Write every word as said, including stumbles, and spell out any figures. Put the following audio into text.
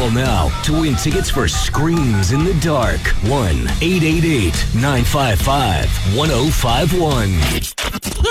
Call now to win tickets for Screams in the Dark. one eight eight eight, nine five five, one oh five one.